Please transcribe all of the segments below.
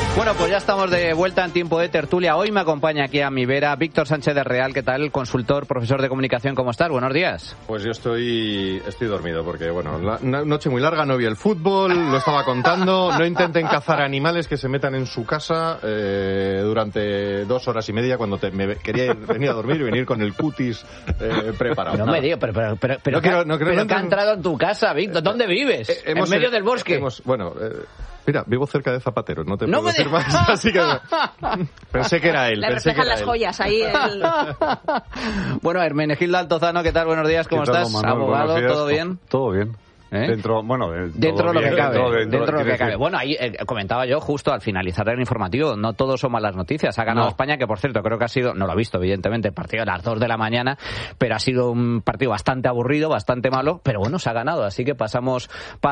Bueno, pues ya estamos de vuelta en tiempo de tertulia. Hoy me acompaña aquí a mi vera Víctor Sánchez de Real. ¿Qué tal? Consultor, profesor de comunicación. ¿Cómo estás? Buenos días. Pues yo estoy dormido porque, bueno, una noche muy larga, no vi el fútbol, lo estaba contando. No intenten cazar animales que se metan en su casa durante 2 horas y media cuando me quería venir a dormir y venir con el cutis preparado. No me digo, pero que ha entrado en tu casa, Víctor. ¿Dónde vives? En medio del bosque. Mira, vivo cerca de Zapatero, no te puedo decir más, así que pensé que era él. Le reflejan las joyas ahí. Bueno, Hermenegildo Altozano, ¿qué tal? Buenos días, ¿cómo estás? Manuel, abogado, días. ¿todo bien? Todo bien. Dentro de lo que cabe. Dentro de lo que cabe. Bueno, ahí comentaba yo justo al finalizar el informativo, no todo son malas noticias. Ha ganado España, que por cierto creo que ha sido, no lo ha visto evidentemente, el partido a las 2 de la mañana, pero ha sido un partido bastante aburrido, bastante malo, pero bueno, se ha ganado, así que pasamos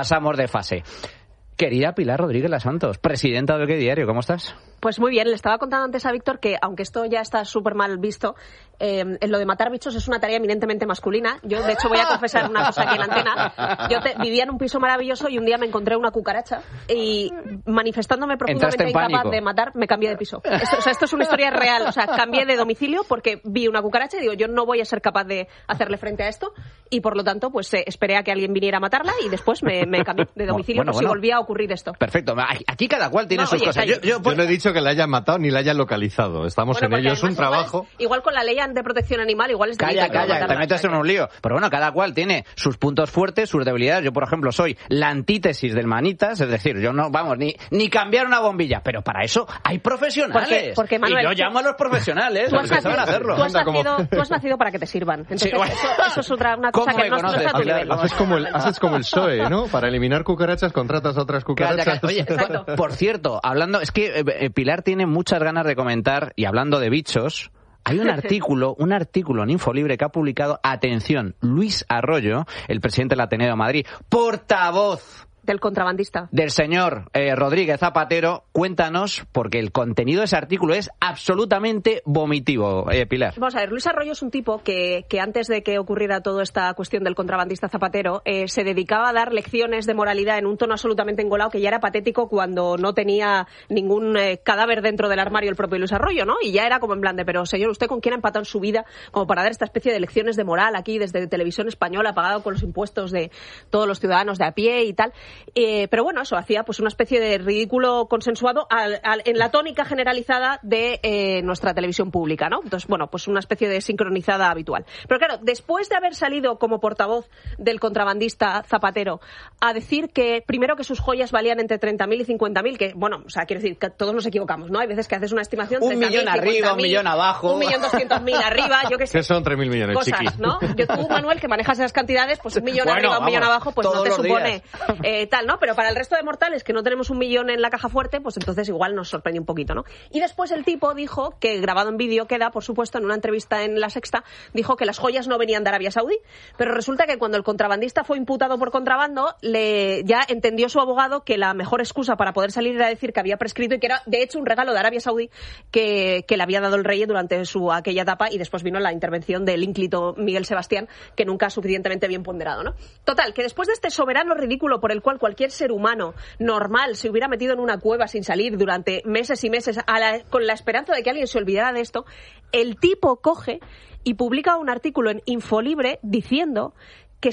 de fase. Querida Pilar Rodríguez Las Santos, presidenta del ¿Qué Diario? ¿Cómo estás? Pues muy bien, le estaba contando antes a Víctor que, aunque esto ya está súper mal visto, en lo de matar bichos es una tarea eminentemente masculina. Yo, de hecho, voy a confesar una cosa aquí en la antena. Yo vivía en un piso maravilloso y un día me encontré una cucaracha y, manifestándome profundamente incapaz de matar, me cambié de piso. Esto es una historia real. O sea, cambié de domicilio porque vi una cucaracha y digo, yo no voy a ser capaz de hacerle frente a esto y, por lo tanto, pues esperé a que alguien viniera a matarla y después me cambié de domicilio si volvía a ocurrir esto. Perfecto. Aquí cada cual tiene sus cosas. Yo no he dicho que la hayan matado ni la hayan localizado. Estamos en ello. Es un trabajo. Igual con la ley de protección animal, igual es delito. Calla, te metes en un lío. Pero bueno, cada cual tiene sus puntos fuertes, sus debilidades. Yo, por ejemplo, soy la antítesis del manitas, es decir, yo no, vamos, ni cambiar una bombilla. Pero para eso hay profesionales. Porque Manuel, y yo llamo a los profesionales, los que saben hacerlo. Tú has nacido para que te sirvan. Entonces, eso es una cosa que no está a tu nivel. Haces como el PSOE, ¿no? Para eliminar cucarachas, contratas a otras cucarachas. Oye, por cierto, hablando, es que Pilar tiene muchas ganas de comentar, y hablando de bichos, hay un artículo en Infolibre que ha publicado, atención, Luis Arroyo, el presidente del Ateneo de Madrid, portavoz del contrabandista, del señor Rodríguez Zapatero. Cuéntanos, porque el contenido de ese artículo es absolutamente vomitivo, Pilar. Vamos a ver, Luis Arroyo es un tipo que antes de que ocurriera toda esta cuestión del contrabandista Zapatero, se dedicaba a dar lecciones de moralidad en un tono absolutamente engolado, que ya era patético cuando no tenía ningún cadáver dentro del armario el propio Luis Arroyo, ¿no? Y ya era como en plan de, pero señor, ¿usted con quién ha empatado en su vida como para dar esta especie de lecciones de moral aquí desde Televisión Española, pagado con los impuestos de todos los ciudadanos de a pie y tal? Pero bueno, eso hacía pues una especie de ridículo consensuado en la tónica generalizada de nuestra televisión pública, ¿no? Entonces, bueno, pues una especie de sincronizada habitual. Pero claro, después de haber salido como portavoz del contrabandista Zapatero a decir que, primero, que sus joyas valían entre 30.000 y 50.000, que, bueno, o sea, quiero decir que todos nos equivocamos, ¿no? Hay veces que haces una estimación, 1 millón arriba, 1 millón abajo, 1.200.000 arriba, yo qué sé. Que son 3.000 millones, cosas, chiqui. ¿no? Tú, Manuel, que manejas esas cantidades, pues 1 millón arriba, 1 millón abajo, pues no te supone tal, ¿no? Pero para el resto de mortales que no tenemos 1 millón en la caja fuerte, pues entonces igual nos sorprendió un poquito, ¿no? Y después el tipo dijo, que grabado en vídeo queda, por supuesto, en una entrevista en La Sexta, dijo que las joyas no venían de Arabia Saudí, pero resulta que cuando el contrabandista fue imputado por contrabando, ya entendió su abogado que la mejor excusa para poder salir era decir que había prescrito y que era, de hecho, un regalo de Arabia Saudí que le había dado el rey durante aquella etapa, y después vino la intervención del ínclito Miguel Sebastián, que nunca suficientemente bien ponderado, ¿no? Total, que después de este soberano ridículo por el cual cualquier ser humano normal se hubiera metido en una cueva sin salir durante meses y meses con la esperanza de que alguien se olvidara de esto, el tipo coge y publica un artículo en Infolibre diciendo que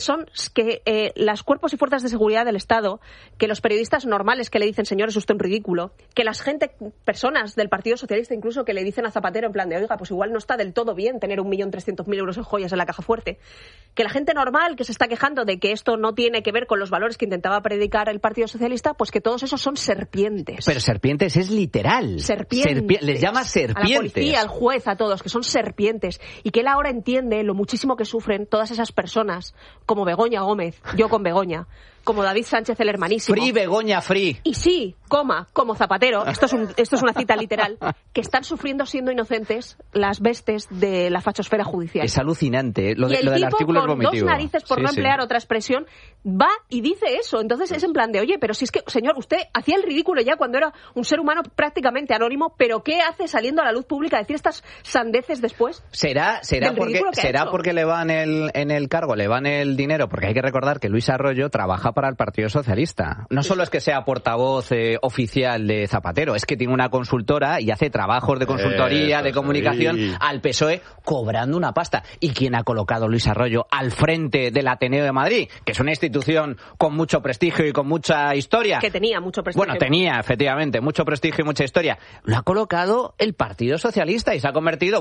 las cuerpos y fuerzas de seguridad del Estado, que los periodistas normales que le dicen, señor, es usted un ridículo, que personas del Partido Socialista incluso que le dicen a Zapatero en plan de, oiga, pues igual no está del todo bien tener 1.300.000 euros en joyas en la caja fuerte, que la gente normal que se está quejando de que esto no tiene que ver con los valores que intentaba predicar el Partido Socialista, pues que todos esos son serpientes. Pero serpientes es literal. Serpientes. Les llama serpientes. A la policía, al juez, a todos, que son serpientes. Y que él ahora entiende lo muchísimo que sufren todas esas personas, como Begoña Gómez, yo con Begoña, como David Sánchez, el hermanísimo. Free Begoña, free. Y sí, como Zapatero, esto es una cita literal, que están sufriendo siendo inocentes las bestes de la fachosfera judicial. Es alucinante, lo del artículo es vomitivo. Y el tipo, con 2 narices, por no emplear otra expresión, va y dice eso. Entonces es en plan de, oye, pero si es que, señor, usted hacía el ridículo ya cuando era un ser humano prácticamente anónimo, pero ¿qué hace saliendo a la luz pública a decir estas sandeces después? ¿Será porque le van en el cargo, le van el dinero? Porque hay que recordar que Luis Arroyo trabaja para el Partido Socialista. No solo es que sea portavoz oficial de Zapatero, es que tiene una consultora y hace trabajos de consultoría, de comunicación al PSOE, cobrando una pasta. ¿Y quién ha colocado Luis Arroyo al frente del Ateneo de Madrid? Que es una institución con mucho prestigio y con mucha historia. Que tenía mucho prestigio. Bueno, tenía, efectivamente, mucho prestigio y mucha historia. Lo ha colocado el Partido Socialista y se ha convertido,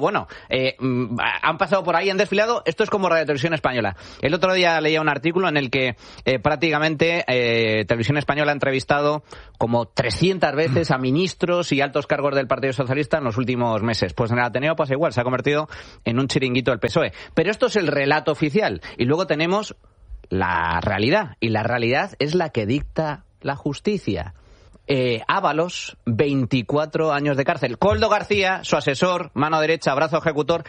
han pasado por ahí, han desfilado. Esto es como Radio Televisión Española. El otro día leía un artículo en el que prácticamente Televisión Española ha entrevistado como 300 veces a ministros y altos cargos del Partido Socialista en los últimos meses. Pues en el Ateneo pasa igual, se ha convertido en un chiringuito del PSOE. Pero esto es el relato oficial. Y luego tenemos la realidad. Y la realidad es la que dicta la justicia. Ábalos, 24 años de cárcel. Koldo García, su asesor, mano derecha, brazo ejecutor,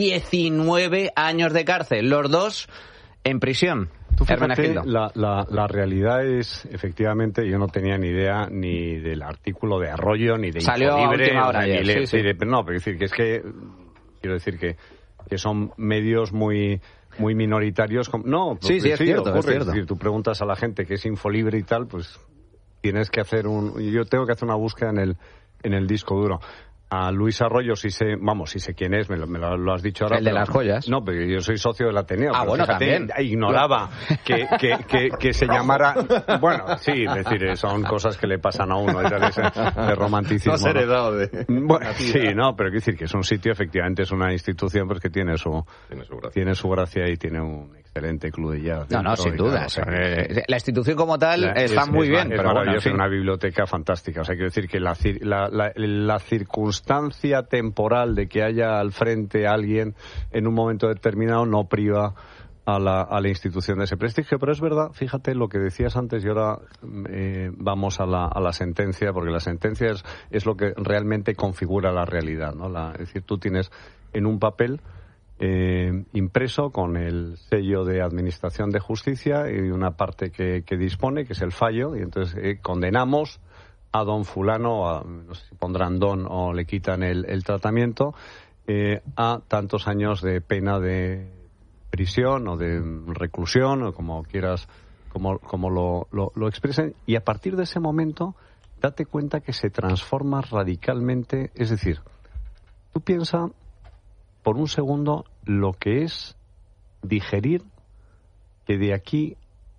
19 años de cárcel. Los dos en prisión. Tú fíjate, la realidad es, efectivamente, yo no tenía ni idea ni del artículo de Arroyo, ni de Salió Infolibre, a última hora ayer, no, pero quiero decir que son medios muy minoritarios. No, sí, es cierto. Es decir, tú preguntas a la gente que es Infolibre y tal, pues tienes que hacer yo tengo que hacer una búsqueda en el disco duro. A Luis Arroyo sí sé quién es, me lo has dicho ahora. El de las joyas. No, pero yo soy socio del Ateneo. Ah, bueno, fíjate, también. Ignoraba que se llamara... Bueno, sí, es decir, son cosas que le pasan a uno, de romanticismo. No has heredado de... Bueno, sí, no, pero quiero decir que es un sitio, efectivamente, es una institución pues que tiene su gracia y tiene un excelente club de jazz. No, sin duda. La institución como tal está muy bien. Es maravillosa, es una biblioteca fantástica. O sea, quiero decir que la circunstancia temporal de que haya al frente alguien en un momento determinado no priva a la institución de ese prestigio. Pero es verdad, fíjate lo que decías antes y ahora vamos a la sentencia, porque la sentencia es lo que realmente configura la realidad, ¿no? Es decir, tú tienes en un papel impreso con el sello de Administración de Justicia y una parte que dispone, que es el fallo, y entonces condenamos a don fulano, no sé si pondrán don o le quitan el tratamiento, a tantos años de pena de prisión o de reclusión, o como quieras, como lo expresen, y a partir de ese momento date cuenta que se transforma radicalmente. Es decir, tú piensa por un segundo lo que es digerir que de aquí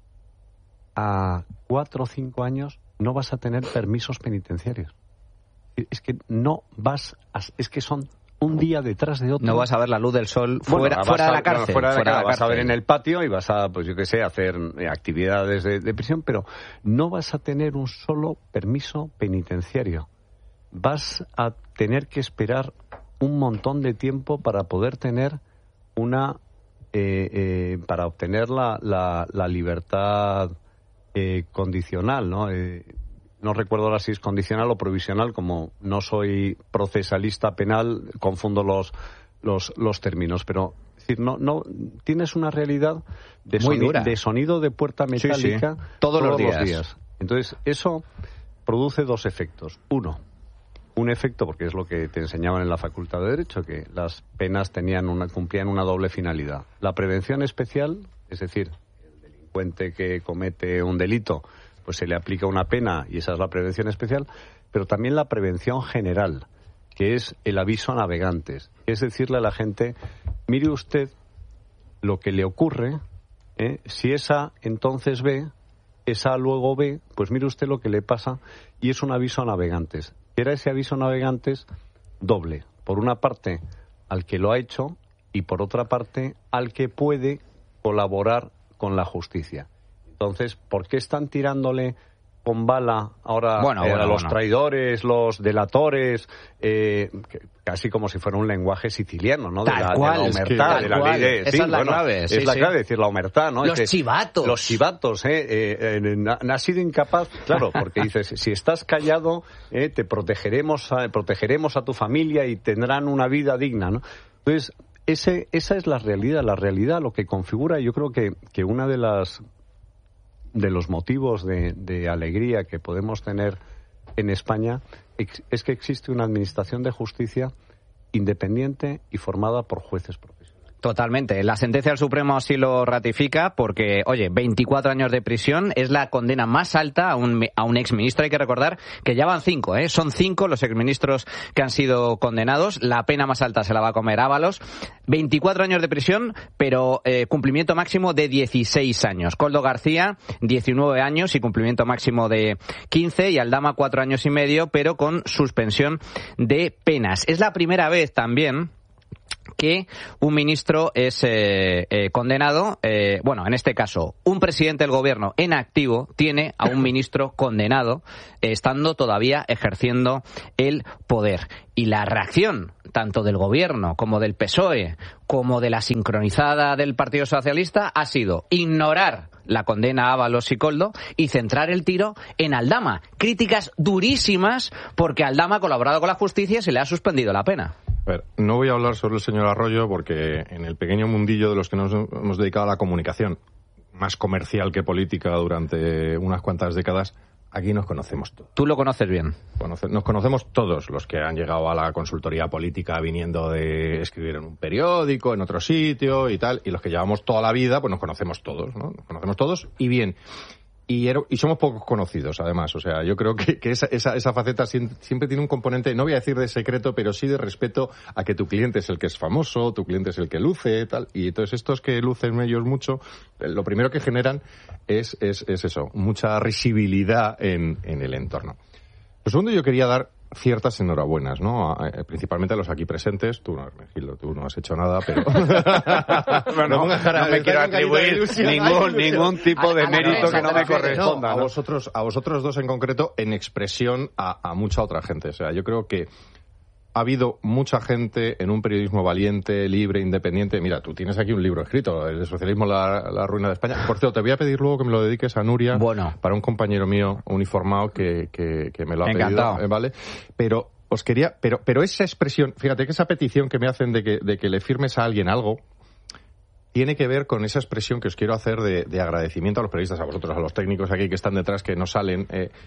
a 4 o 5 años no vas a tener permisos penitenciarios. Es que es que son un día detrás de otro. No vas a ver la luz del sol fuera de la cárcel. Vas a ver en el patio y vas a, pues yo qué sé, hacer actividades de prisión, pero no vas a tener un solo permiso penitenciario. Vas a tener que esperar un montón de tiempo para poder tener para obtener la libertad condicional, ¿no? No recuerdo ahora si es condicional o provisional, como no soy procesalista penal, confundo los términos, pero es decir, no tienes una realidad de sonido de puerta metálica todos los días. Entonces, eso produce 2 efectos. Un efecto, porque es lo que te enseñaban en la Facultad de Derecho, que las penas cumplían una doble finalidad. La prevención especial, es decir, el delincuente que comete un delito, pues se le aplica una pena y esa es la prevención especial, pero también la prevención general, que es el aviso a navegantes. Es decirle a la gente, mire usted lo que le ocurre, si esa entonces ve, esa luego ve, pues mire usted lo que le pasa, y es un aviso a navegantes. Era ese aviso a navegantes doble. Por una parte, al que lo ha hecho, y por otra parte, al que puede colaborar con la justicia. Entonces, ¿por qué están tirándole con bala ahora a los traidores, los delatores, casi como si fuera un lenguaje siciliano, ¿no? De la omertá, de la ley de... Esa es la clave. Es la clave, decir, la omertá, ¿no? Los chivatos. Los chivatos, ha sido incapaz, claro, porque dices, si estás callado, te protegeremos a tu familia y tendrán una vida digna, ¿no? Entonces, esa es la realidad, lo que configura, yo creo que una de los motivos de alegría que podemos tener en España es que existe una administración de justicia independiente y formada por jueces profesionales. Totalmente. La sentencia del Supremo así lo ratifica porque, oye, 24 años de prisión es la condena más alta a un exministro. Hay que recordar que ya van 5, ¿eh? Son 5 los exministros que han sido condenados. La pena más alta se la va a comer Ábalos. 24 años de prisión, pero cumplimiento máximo de 16 años. Koldo García, 19 años y cumplimiento máximo de 15. Y Aldama, 4 años y medio, pero con suspensión de penas. Es la primera vez también que un ministro es condenado, en este caso, un presidente del gobierno en activo tiene a un ministro condenado estando todavía ejerciendo el poder. Y la reacción, tanto del gobierno como del PSOE, como de la sincronizada del Partido Socialista, ha sido ignorar la condena a Ábalos y Koldo y centrar el tiro en Aldama. Críticas durísimas porque Aldama ha colaborado con la justicia y se le ha suspendido la pena. A ver, no voy a hablar sobre el señor Arroyo porque en el pequeño mundillo de los que nos hemos dedicado a la comunicación, más comercial que política durante unas cuantas décadas, aquí nos conocemos todos. Tú lo conoces bien. Nos conocemos todos los que han llegado a la consultoría política viniendo de escribir en un periódico, en otro sitio y tal, y los que llevamos toda la vida, pues nos conocemos todos, ¿no? Nos conocemos todos y bien. Y somos pocos conocidos, además. O sea, yo creo que esa faceta siempre tiene un componente, no voy a decir de secreto, pero sí de respeto a que tu cliente es el que es famoso, tu cliente es el que luce, tal. Y entonces estos que lucen ellos mucho, lo primero que generan es eso, mucha risibilidad en el entorno. Lo segundo, yo quería dar ciertas enhorabuenas, ¿no? Principalmente a los aquí presentes. Tú no, Hermenegildo, tú no has hecho nada, pero no me quiero atribuir ningún tipo de mérito que no me corresponda. No, a vosotros dos en concreto, en expresión a mucha otra gente. O sea, yo creo que ha habido mucha gente en un periodismo valiente, libre, independiente. Mira, tú tienes aquí un libro escrito, El socialismo, la ruina de España. Por cierto, te voy a pedir luego que me lo dediques a Nuria, para un compañero mío uniformado que me lo ha pedido, ¿vale? Pero esa expresión, fíjate que esa petición que me hacen de que le firmes a alguien algo, tiene que ver con esa expresión que os quiero hacer de agradecimiento a los periodistas, a vosotros, a los técnicos aquí que están detrás, que no salen.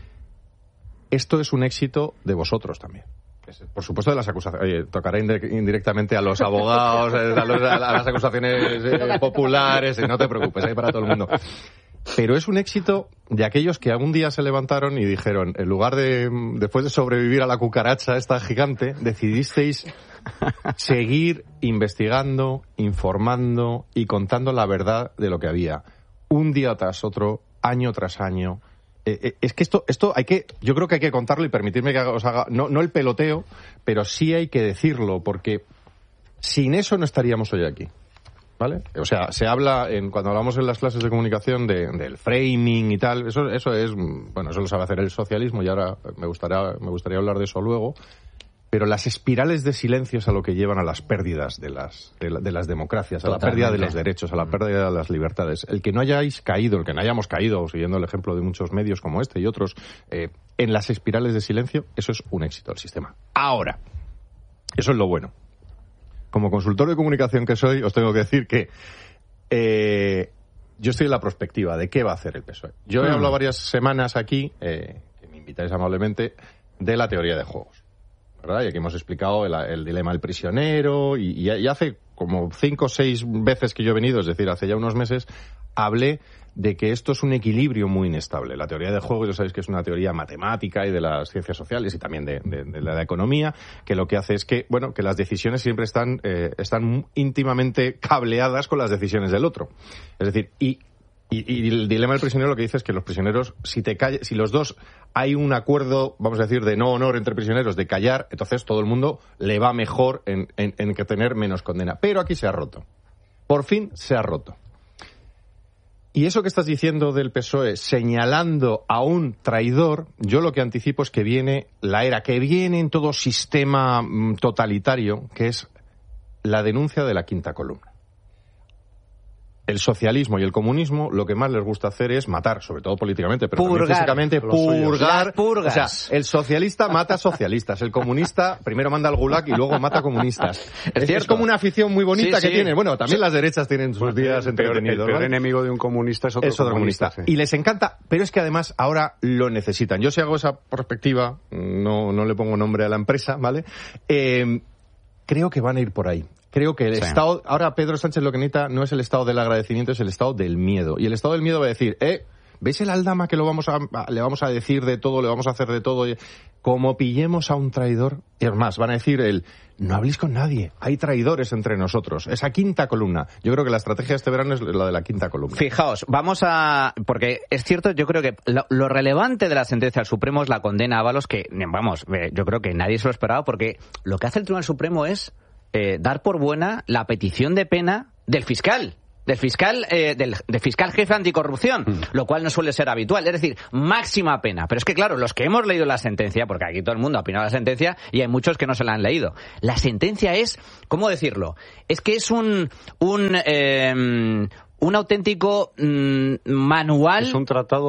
Esto es un éxito de vosotros también. Por supuesto, de las acusaciones. Oye, tocará indirectamente a los abogados, a las acusaciones populares. No te preocupes, hay para todo el mundo. Pero es un éxito de aquellos que algún día se levantaron y dijeron, en lugar de, después de sobrevivir a la cucaracha esta gigante, decidisteis seguir investigando, informando y contando la verdad de lo que había. Un día tras otro, año tras año. Es que esto yo creo que hay que contarlo y permitirme que os haga, no el peloteo, pero sí hay que decirlo, porque sin eso no estaríamos hoy aquí, ¿vale? O sea, se habla, cuando hablamos en las clases de comunicación del framing y tal, eso es, bueno, eso lo sabe hacer el socialismo y ahora me gustaría hablar de eso luego. Pero las espirales de silencio es a lo que llevan a las pérdidas de las democracias, a la pérdida de los derechos, a la pérdida de las libertades. El que no hayáis caído, el que no hayamos caído, siguiendo el ejemplo de muchos medios como este y otros, en las espirales de silencio, eso es un éxito del sistema. Ahora, eso es lo bueno. Como consultor de comunicación que soy, os tengo que decir que yo estoy en la perspectiva de qué va a hacer el PSOE. Yo he hablado varias semanas aquí, que me invitáis amablemente, de la teoría de juegos, ¿verdad? Y aquí hemos explicado el dilema del prisionero y hace como 5 o 6 veces que yo he venido, es decir, hace ya unos meses, hablé de que esto es un equilibrio muy inestable. La teoría de juegos, ya sabéis que es una teoría matemática y de las ciencias sociales y también de la economía, que lo que hace es que, bueno, que las decisiones siempre están íntimamente cableadas con las decisiones del otro. Es decir, y el dilema del prisionero lo que dice es que los prisioneros, si los dos hay un acuerdo, vamos a decir, de no honor entre prisioneros, de callar, entonces todo el mundo le va mejor en que tener menos condena. Pero aquí se ha roto. Por fin se ha roto. Y eso que estás diciendo del PSOE, señalando a un traidor, yo lo que anticipo es que viene la era que viene en todo sistema totalitario, que es la denuncia de la quinta columna. El socialismo y el comunismo lo que más les gusta hacer es matar, sobre todo políticamente, pero también físicamente, purgar. O sea, el socialista mata socialistas, el comunista primero manda al gulag y luego mata comunistas. Es como una afición muy bonita que tiene. Bueno, también las derechas tienen sus días entretenidos. El peor enemigo de un comunista es otro comunista. Sí. Y les encanta, pero es que además ahora lo necesitan. Yo si hago esa perspectiva, no le pongo nombre a la empresa, ¿vale? Creo que van a ir por ahí. creo que el Estado... Ahora Pedro Sánchez lo que necesita no es el estado del agradecimiento, es el estado del miedo. Y el estado del miedo va a decir, ¿ves el Aldama que le vamos a decir de todo, le vamos a hacer de todo? Como pillemos a un traidor, y es más, van a decir no habléis con nadie, hay traidores entre nosotros. Esa quinta columna. Yo creo que la estrategia de este verano es la de la quinta columna. Fijaos, porque es cierto, yo creo que lo relevante de la sentencia del Supremo es la condena a Ábalos, que, yo creo que nadie se lo esperaba, porque lo que hace el Tribunal Supremo es dar por buena la petición de pena del fiscal jefe anticorrupción, lo cual no suele ser habitual, es decir, máxima pena. Pero es que claro, los que hemos leído la sentencia, porque aquí todo el mundo ha opinado la sentencia y hay muchos que no se la han leído. La sentencia es, ¿cómo decirlo? Es que es un auténtico manual. Es un tratado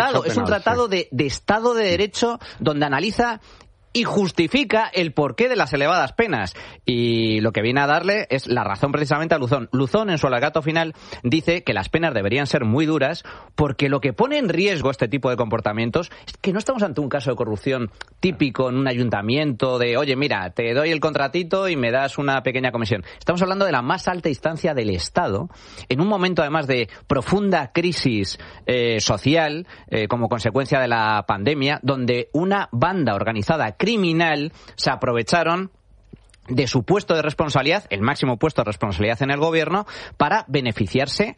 de Estado de Derecho donde analiza y justifica el porqué de las elevadas penas. Y lo que viene a darle es la razón precisamente a Luzón. Luzón, en su alegato final, dice que las penas deberían ser muy duras porque lo que pone en riesgo este tipo de comportamientos es que no estamos ante un caso de corrupción típico en un ayuntamiento de, oye, mira, te doy el contratito y me das una pequeña comisión. Estamos hablando de la más alta instancia del Estado, en un momento además de profunda crisis social, como consecuencia de la pandemia, donde una banda organizada criminal se aprovecharon de su puesto de responsabilidad, el máximo puesto de responsabilidad en el gobierno, para beneficiarse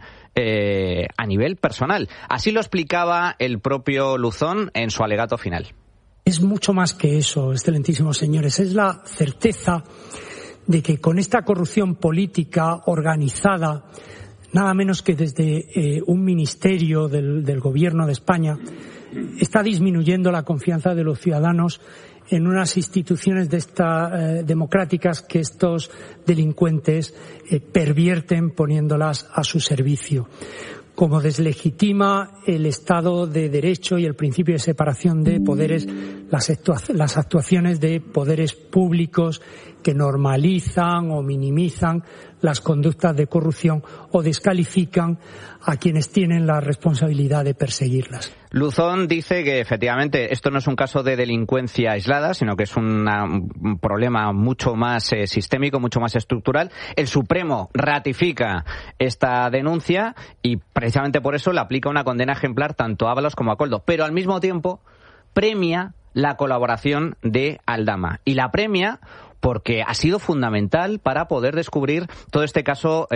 a nivel personal. Así lo explicaba el propio Luzón en su alegato final. Es mucho más que eso, excelentísimos señores. Es la certeza de que con esta corrupción política organizada, nada menos que desde un ministerio del gobierno de España, está disminuyendo la confianza de los ciudadanos en unas instituciones democráticas que estos delincuentes pervierten poniéndolas a su servicio. Como deslegitima el Estado de Derecho y el principio de separación de poderes, las actuaciones de poderes públicos que normalizan o minimizan las conductas de corrupción o descalifican a quienes tienen la responsabilidad de perseguirlas. Luzón dice que efectivamente esto no es un caso de delincuencia aislada, sino que es un problema mucho más sistémico, mucho más estructural. El Supremo ratifica esta denuncia y precisamente por eso le aplica una condena ejemplar tanto a Ábalos como a Koldo, pero al mismo tiempo premia la colaboración de Aldama y la premia porque ha sido fundamental para poder descubrir todo este caso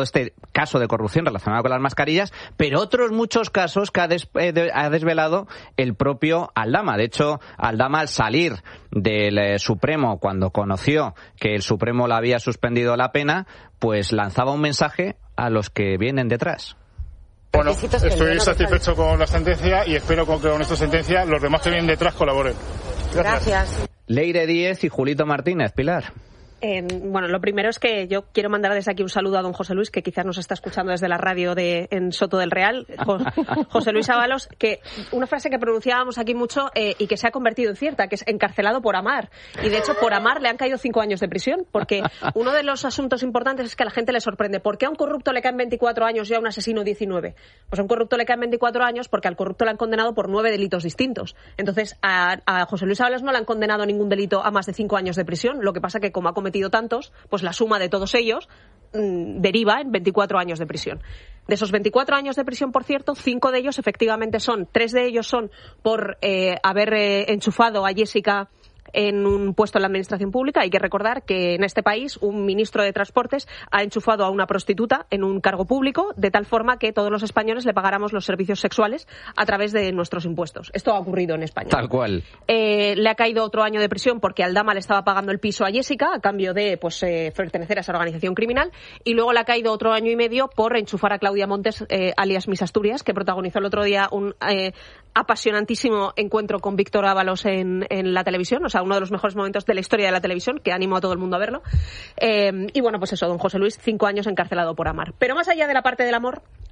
de corrupción relacionado con las mascarillas, pero otros muchos casos que ha desvelado el propio Aldama. De hecho, Aldama, al salir del Supremo, cuando conoció que el Supremo le había suspendido la pena, pues lanzaba un mensaje a los que vienen detrás. Bueno, estoy satisfecho con la sentencia y espero que con esta sentencia los demás que vienen detrás colaboren. Gracias. Leire Díez y Julito Martínez. Pilar. Bueno, lo primero es que yo quiero mandar desde aquí un saludo a don José Luis, que quizás nos está escuchando desde la radio en Soto del Real. José Luis Ábalos, que una frase que pronunciábamos aquí mucho y que se ha convertido en cierta, que es encarcelado por amar. Y de hecho, por amar le han caído 5 años de prisión, porque uno de los asuntos importantes es que a la gente le sorprende. ¿Por qué a un corrupto le caen 24 años y a un asesino 19? Pues a un corrupto le caen 24 años porque al corrupto le han condenado por 9 delitos distintos. Entonces, a José Luis Ábalos no le han condenado ningún delito a más de 5 años de prisión. Lo que pasa que, como ha cometido tantos, pues la suma de todos ellos deriva en 24 años de prisión. De esos 24 años de prisión, por cierto, 5 de ellos efectivamente 3 de ellos son por haber enchufado a Jessica en un puesto en la administración pública. Hay que recordar que en este país un ministro de Transportes ha enchufado a una prostituta en un cargo público de tal forma que todos los españoles le pagáramos los servicios sexuales a través de nuestros impuestos. Esto ha ocurrido en España. Tal cual. Le ha caído otro año de prisión porque Aldama le estaba pagando el piso a Jessica a cambio de pertenecer a esa organización criminal, y luego le ha caído otro año y medio por enchufar a Claudia Montes, alias Miss Asturias, que protagonizó el otro día un apasionantísimo encuentro con Víctor Ábalos en la televisión, o sea, uno de los mejores momentos de la historia de la televisión, que animo a todo el mundo a verlo. Y bueno, pues eso, don José Luis, 5 años encarcelado por amar. Pero más allá de la parte del amor,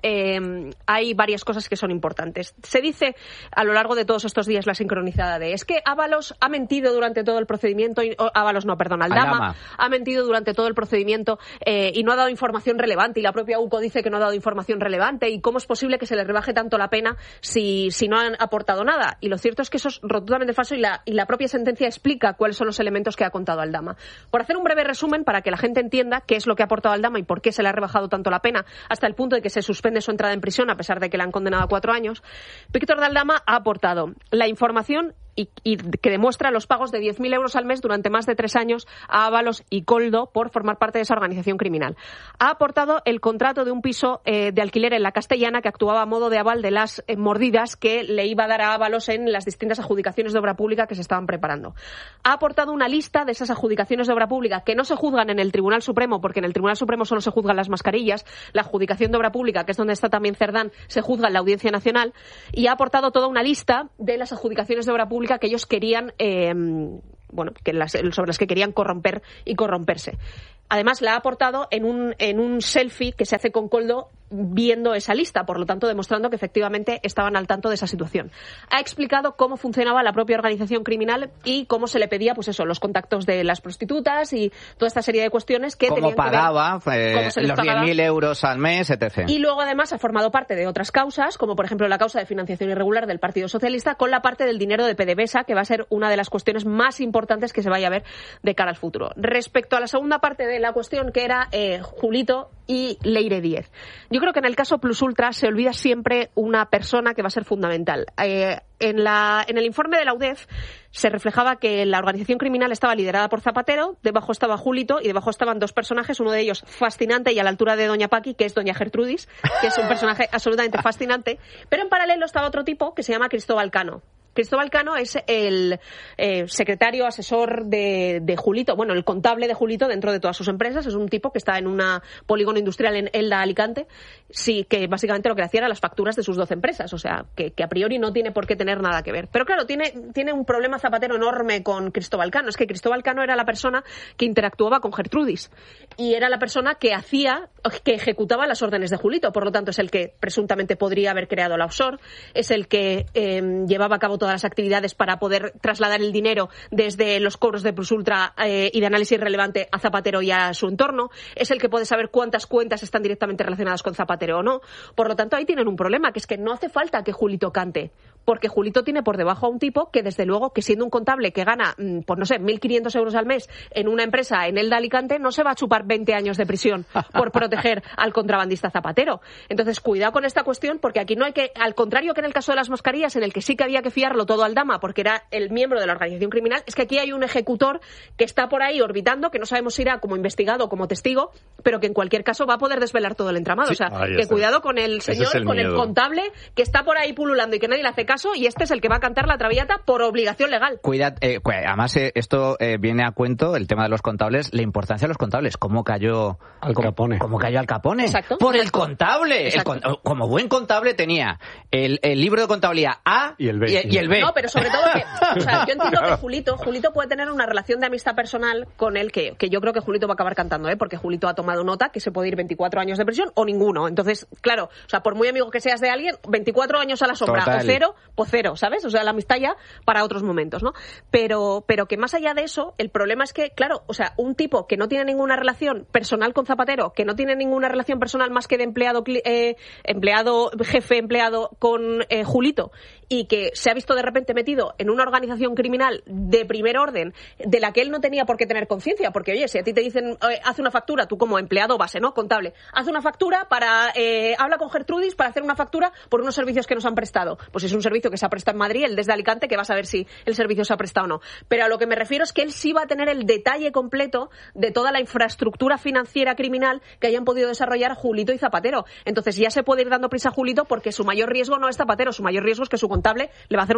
hay varias cosas que son importantes. Se dice a lo largo de todos estos días la sincronizada es que Ábalos ha mentido durante todo el procedimiento, Aldama ha mentido durante todo el procedimiento y no ha dado información relevante, y la propia UCO dice que no ha dado información relevante, y cómo es posible que se le rebaje tanto la pena si no han aportado nada. Y lo cierto es que eso es rotundamente falso, y la propia sentencia explica cuáles son los elementos que ha contado Aldama. Por hacer un breve resumen, para que la gente entienda qué es lo que ha aportado Aldama y por qué se le ha rebajado tanto la pena, hasta el punto de que se suspende su entrada en prisión a pesar de que le han condenado a 4 años, Víctor de Aldama ha aportado la información y que demuestra los pagos de 10.000 euros al mes durante más de 3 años a Ábalos y Koldo por formar parte de esa organización criminal. Ha aportado el contrato de un piso de alquiler en la Castellana que actuaba a modo de aval de las mordidas que le iba a dar a Ábalos en las distintas adjudicaciones de obra pública que se estaban preparando. Ha aportado una lista de esas adjudicaciones de obra pública que no se juzgan en el Tribunal Supremo, porque en el Tribunal Supremo solo se juzgan las mascarillas. La adjudicación de obra pública, que es donde está también Cerdán, se juzga en la Audiencia Nacional, y ha aportado toda una lista de las adjudicaciones de obra pública que ellos querían, sobre las que querían corromper y corromperse. Además, la ha aportado en un selfie que se hace con Koldo viendo esa lista, por lo tanto demostrando que efectivamente estaban al tanto de esa situación. Ha explicado cómo funcionaba la propia organización criminal y cómo se le pedía, pues eso, los contactos de las prostitutas y toda esta serie de cuestiones que tenían que ver cómo los 10.000 euros al mes, etc. Y luego además ha formado parte de otras causas, como por ejemplo la causa de financiación irregular del Partido Socialista, con la parte del dinero de PDVSA, que va a ser una de las cuestiones más importantes que se vaya a ver de cara al futuro. Respecto a la segunda parte de la cuestión, que era Julito y Leire Díez. Yo creo que en el caso Plus Ultra se olvida siempre una persona que va a ser fundamental. En el informe de la UDEF se reflejaba que la organización criminal estaba liderada por Zapatero, debajo estaba Julito y debajo estaban 2 personajes, uno de ellos fascinante y a la altura de Doña Paqui, que es Doña Gertrudis, que es un personaje absolutamente fascinante, pero en paralelo estaba otro tipo que se llama Cristóbal Cano. Cristóbal Cano es el secretario asesor de Julito, bueno, el contable de Julito dentro de todas sus empresas. Es un tipo que está en un polígono industrial en Elda, Alicante, sí, que básicamente lo que hacía era las facturas de sus 12 empresas, o sea, que a priori no tiene por qué tener nada que ver. Pero claro, tiene un problema Zapatero enorme con Cristóbal Cano. Es que Cristóbal Cano era la persona que interactuaba con Gertrudis y era la persona que ejecutaba las órdenes de Julito. Por lo tanto, es el que presuntamente podría haber creado la offshore, es el que llevaba a cabo todas las actividades para poder trasladar el dinero desde los cobros de Plus Ultra y de análisis relevante a Zapatero y a su entorno, es el que puede saber cuántas cuentas están directamente relacionadas con Zapatero o no. Por lo tanto, ahí tienen un problema, que es que no hace falta que Julito cante, porque Julito tiene por debajo a un tipo que, desde luego, que siendo un contable que gana, pues no sé, 1.500 euros al mes en una empresa en Elda, Alicante, no se va a chupar 20 años de prisión por proteger al contrabandista Zapatero. Entonces, cuidado con esta cuestión, porque aquí no hay que, al contrario que en el caso de las mascarillas, en el que sí que había que fiarlo todo al Aldama, porque era el miembro de la organización criminal, es que aquí hay un ejecutor que está por ahí orbitando, que no sabemos si irá como investigado o como testigo, pero que en cualquier caso va a poder desvelar todo el entramado. Sí, o sea, que cuidado con el señor, con el contable que está por ahí pululando y que nadie le hace caso, y este es el que va a cantar la traviata por obligación legal. Además, esto viene a cuento, el tema de los contables, la importancia de los contables. ¿Cómo cayó Al Capone? ¿Cómo cayó Al Capone? Exacto. Por el contable. Como buen contable tenía el libro de contabilidad A y el B. No, pero sobre todo que, o sea, yo entiendo que Julito puede tener una relación de amistad personal con él que yo creo que Julito va a acabar cantando, porque Julito ha tomado nota que se puede ir 24 años de prisión o ninguno. Entonces, claro, o sea, por muy amigo que seas de alguien, 24 años a la sombra, o cero, ¿sabes? O sea, la amistad ya para otros momentos, ¿no? Pero que más allá de eso, el problema es que, claro, o sea, un tipo que no tiene ninguna relación personal con Zapatero, que no tiene ninguna relación personal más que de jefe empleado con Julito, y que se ha visto de repente metido en una organización criminal de primer orden de la que él no tenía por qué tener conciencia, porque oye, si a ti te dicen haz una factura, tú como empleado base, ¿no? Contable, haz una factura habla con Gertrudis para hacer una factura por unos servicios que nos han prestado. Pues es un servicio que se ha prestado en Madrid, él desde Alicante, que va a saber si el servicio se ha prestado o no. Pero a lo que me refiero es que él sí va a tener el detalle completo de toda la infraestructura financiera criminal que hayan podido desarrollar Julito y Zapatero. Entonces ya se puede ir dando prisa a Julito, porque su mayor riesgo no es Zapatero, su mayor riesgo es que su contable le va a hacer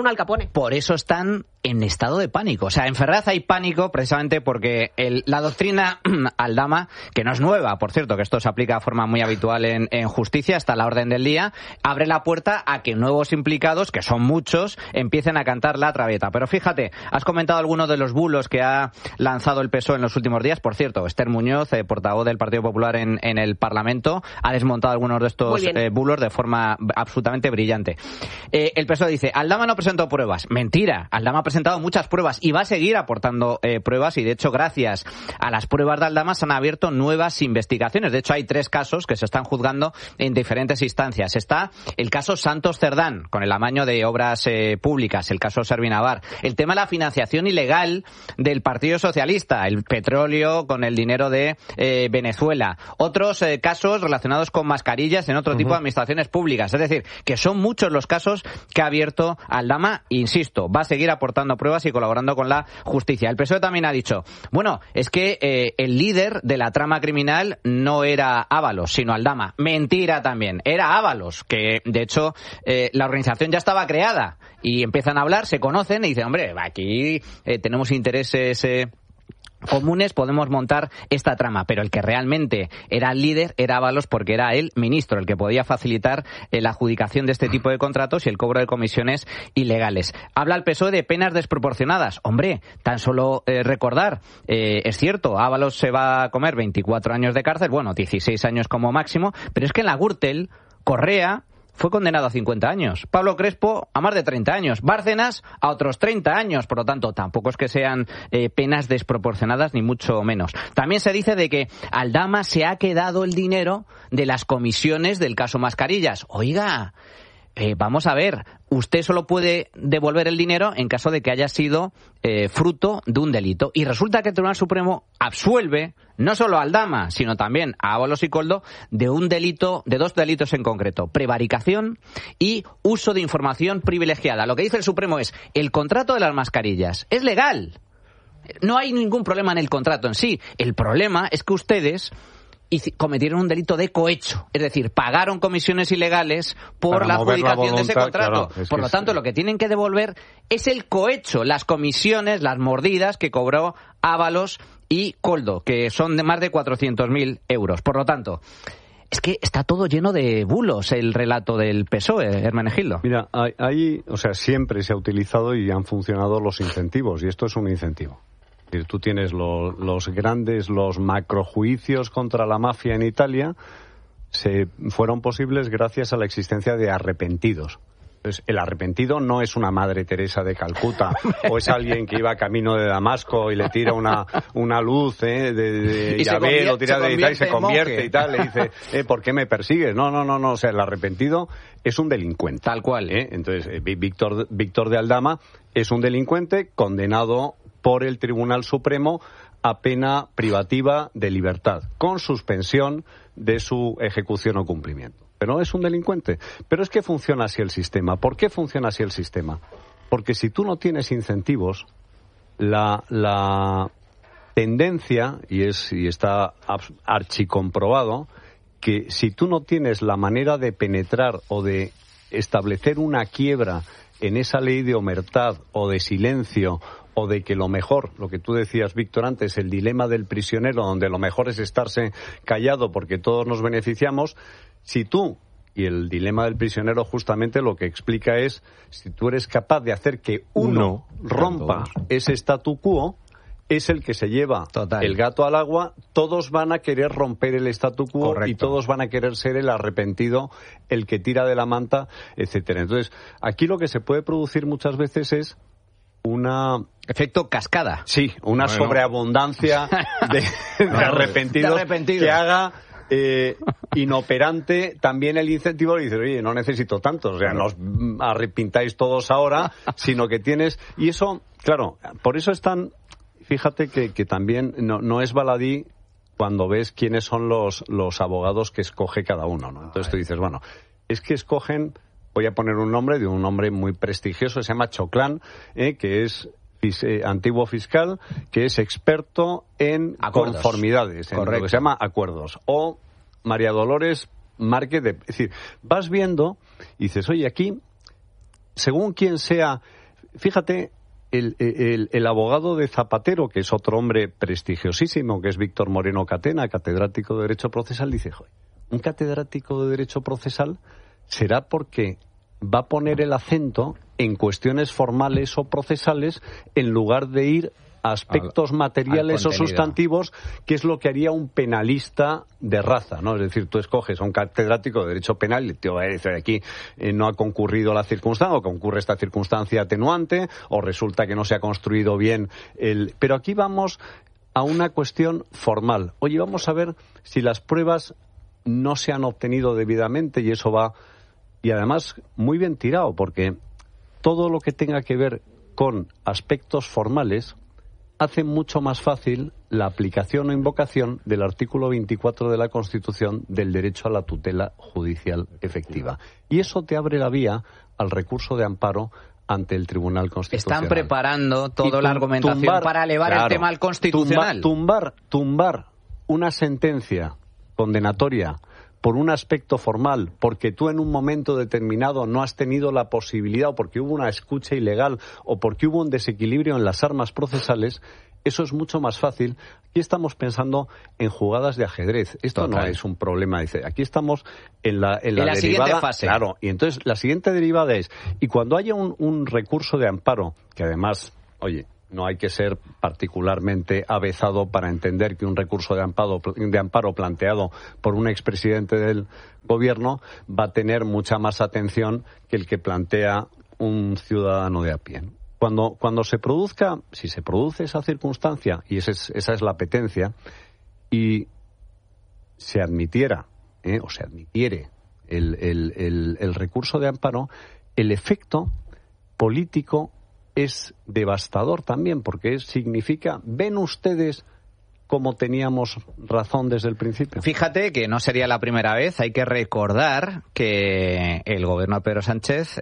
un Al Capone. Por eso están en estado de pánico. O sea, en Ferraz hay pánico precisamente porque la doctrina Aldama, que no es nueva, por cierto, que esto se aplica de forma muy habitual en justicia, está a la orden del día, abre la puerta a que nuevos implicados, que son muchos, empiecen a cantar la traviata. Pero fíjate, has comentado algunos de los bulos que ha lanzado el PSOE en los últimos días. Por cierto, Esther Muñoz, portavoz del Partido Popular en el Parlamento, ha desmontado algunos de estos bulos de forma absolutamente brillante. El PSOE dice, Aldama no presentó pruebas. Mentira, Aldama ha presentado muchas pruebas y va a seguir aportando pruebas, y de hecho gracias a las pruebas de Aldama se han abierto nuevas investigaciones. De hecho hay 3 casos que se están juzgando en diferentes instancias. Está el caso Santos Cerdán, con el amaño de obras públicas, el caso Servinavar, el tema de la financiación ilegal del Partido Socialista, el petróleo con el dinero de Venezuela, otros casos relacionados con mascarillas en otro tipo de administraciones públicas. Es decir, que son muchos los casos que ha abierto Aldama. Insisto, va a seguir aportando pruebas y colaborando con la justicia. El PSOE también ha dicho, bueno, es que el líder de la trama criminal no era Ábalos, sino Aldama. Mentira también, era Ábalos, que de hecho la organización ya estaba creada, y empiezan a hablar, se conocen y dicen, hombre, aquí tenemos intereses comunes, podemos montar esta trama. Pero el que realmente era el líder era Ábalos, porque era el ministro el que podía facilitar la adjudicación de este tipo de contratos y el cobro de comisiones ilegales. Habla el PSOE de penas desproporcionadas. Hombre, tan solo recordar, es cierto, Ábalos se va a comer 24 años de cárcel, bueno, 16 años como máximo, pero es que en la Gürtel, Correa fue condenado a 50 años, Pablo Crespo a más de 30 años, Bárcenas a otros 30 años, por lo tanto tampoco es que sean penas desproporcionadas ni mucho menos. También se dice de que Aldama se ha quedado el dinero de las comisiones del caso Mascarillas. Oiga, vamos a ver, usted solo puede devolver el dinero en caso de que haya sido fruto de un delito. Y resulta que el Tribunal Supremo absuelve no solo a Aldama, sino también a Ábalos y Koldo de un delito, de 2 delitos en concreto: prevaricación y uso de información privilegiada. Lo que dice el Supremo es, el contrato de las mascarillas es legal. No hay ningún problema en el contrato en sí. El problema es que ustedes cometieron un delito de cohecho, es decir, pagaron comisiones ilegales por la adjudicación de ese contrato. Claro, por lo tanto, lo que tienen que devolver es el cohecho, las comisiones, las mordidas que cobró Ábalos y Koldo, que son de más de 400.000 euros. Por lo tanto, es que está todo lleno de bulos el relato del PSOE, Hermenegildo. Mira, siempre se ha utilizado y han funcionado los incentivos, y esto es un incentivo. Tú tienes los macrojuicios contra la mafia en Italia, fueron posibles gracias a la existencia de arrepentidos. Entonces, el arrepentido no es una Madre Teresa de Calcuta o es alguien que iba camino de Damasco y le tira una luz de llave, lo tira de y se convierte y tal, le dice, ¿por qué me persigues? No, o sea, el arrepentido es un delincuente. Tal cual. Entonces, Víctor de Aldama es un delincuente condenado por el Tribunal Supremo a pena privativa de libertad, con suspensión de su ejecución o cumplimiento. Pero es un delincuente. Pero es que funciona así el sistema. ¿Por qué funciona así el sistema? Porque si tú no tienes incentivos, la tendencia, y está archicomprobado, que si tú no tienes la manera de penetrar o de establecer una quiebra en esa ley de omertad o de silencio, o de que lo mejor, lo que tú decías, Víctor, antes, el dilema del prisionero, donde lo mejor es estarse callado porque todos nos beneficiamos, si tú, y el dilema del prisionero justamente lo que explica es, si tú eres capaz de hacer que uno rompa ese statu quo, es el que se lleva el gato al agua, todos van a querer romper el statu quo. Correcto. Y todos van a querer ser el arrepentido, el que tira de la manta, etcétera. Entonces, aquí lo que se puede producir muchas veces es efecto cascada. Sí, una sobreabundancia de arrepentidos que haga inoperante también el incentivo. Y dices, oye, no necesito tanto, o sea, no os arrepintáis todos ahora, sino que tienes... Y eso, claro, por eso es tan... Fíjate que también no es baladí cuando ves quiénes son los abogados que escoge cada uno, ¿no? Entonces tú dices, bueno, es que escogen... Voy a poner un nombre de un hombre muy prestigioso, se llama Choclán, que es antiguo fiscal, que es experto en acuerdos, conformidades, en lo que se llama acuerdos. O María Dolores Márquez. Es decir, vas viendo y dices, oye, aquí según quien sea, fíjate, el abogado de Zapatero, que es otro hombre prestigiosísimo, que es Víctor Moreno Catena, catedrático de Derecho Procesal, dice, joder, un catedrático de Derecho Procesal será porque va a poner el acento en cuestiones formales o procesales en lugar de ir a aspectos materiales o sustantivos, que es lo que haría un penalista de raza, ¿no? Es decir, tú escoges a un catedrático de Derecho Penal y te va a decir aquí no ha concurrido la circunstancia, o concurre esta circunstancia atenuante, o resulta que no se ha construido bien el... Pero aquí vamos a una cuestión formal. Oye, vamos a ver si las pruebas no se han obtenido debidamente, y eso va... Y además, muy bien tirado, porque todo lo que tenga que ver con aspectos formales hace mucho más fácil la aplicación o invocación del artículo 24 de la Constitución del derecho a la tutela judicial efectiva. Y eso te abre la vía al recurso de amparo ante el Tribunal Constitucional. Están preparando toda la argumentación para elevar el tema al Constitucional. Tumbar una sentencia condenatoria por un aspecto formal, porque tú en un momento determinado no has tenido la posibilidad, o porque hubo una escucha ilegal, o porque hubo un desequilibrio en las armas procesales, eso es mucho más fácil. Aquí estamos pensando en jugadas de ajedrez. Esto Total. No es un problema. Dice, aquí estamos en la derivada, siguiente fase. Claro, y entonces la siguiente derivada es, y cuando haya un recurso de amparo, que además, oye, no hay que ser particularmente avezado para entender que un recurso de amparo planteado por un expresidente del gobierno va a tener mucha más atención que el que plantea un ciudadano de a pie. Cuando se produzca, si se produce esa circunstancia, y esa es la apetencia, y se admitiera, o se admitiere el recurso de amparo, el efecto político es devastador también, porque significa, ven ustedes cómo teníamos razón desde el principio. Fíjate que no sería la primera vez. Hay que recordar que el gobierno de Pedro Sánchez,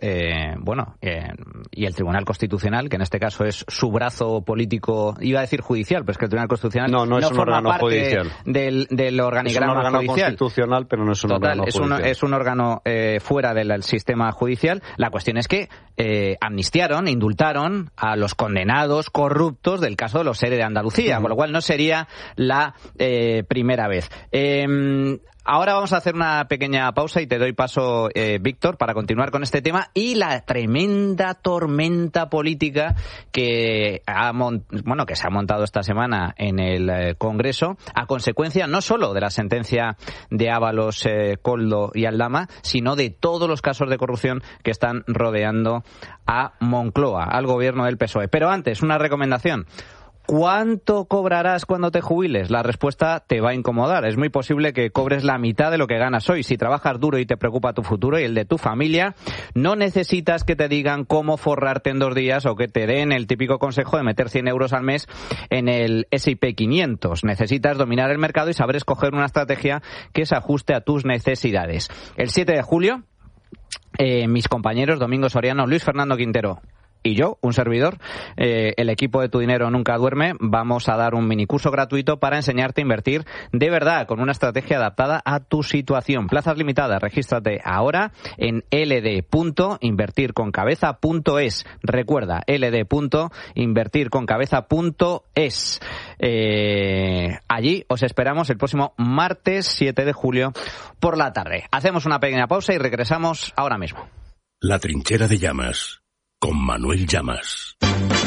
y el Tribunal Constitucional, que en este caso es su brazo político, iba a decir judicial, pero es que el Tribunal Constitucional no es un órgano judicial. Del organigrama es un órgano judicial. Constitucional, pero no es un órgano judicial. Es un órgano fuera del sistema judicial. La cuestión es que amnistiaron, indultaron a los condenados corruptos del caso de los ERE de Andalucía, con lo cual no sería la primera vez. Ahora vamos a hacer una pequeña pausa y te doy paso, Víctor, para continuar con este tema y la tremenda tormenta política que se ha montado esta semana en el Congreso a consecuencia no solo de la sentencia de Ábalos, Koldo y Aldama, sino de todos los casos de corrupción que están rodeando a Moncloa, al gobierno del PSOE. Pero antes, una recomendación. ¿Cuánto cobrarás cuando te jubiles? La respuesta te va a incomodar. Es muy posible que cobres la mitad de lo que ganas hoy. Si trabajas duro y te preocupa tu futuro y el de tu familia, no necesitas que te digan cómo forrarte en 2 días o que te den el típico consejo de meter 100 euros al mes en el S&P 500. Necesitas dominar el mercado y saber escoger una estrategia que se ajuste a tus necesidades. El 7 de julio, mis compañeros Domingo Soriano, Luis Fernando Quintero y yo, un servidor, el equipo de Tu Dinero Nunca Duerme, vamos a dar un minicurso gratuito para enseñarte a invertir de verdad con una estrategia adaptada a tu situación. Plazas limitadas, regístrate ahora en ld.invertirconcabeza.es. Recuerda, ld.invertirconcabeza.es. Allí os esperamos el próximo martes 7 de julio por la tarde. Hacemos una pequeña pausa y regresamos ahora mismo. La Trinchera de Llamas, con Manuel Llamas.